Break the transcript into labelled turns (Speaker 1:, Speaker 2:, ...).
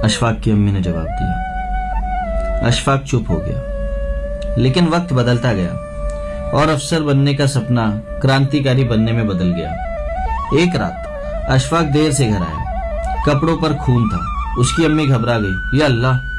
Speaker 1: अशफाक की अम्मी ने जवाब दिया। अशफाक चुप हो गया, लेकिन वक्त बदलता गया और अफसर बनने का सपना क्रांतिकारी बनने में बदल गया। एक रात अशफाक देर से घर आया। कपड़ों पर खून था। उसकी अम्मी घबरा गई। या अल्लाह,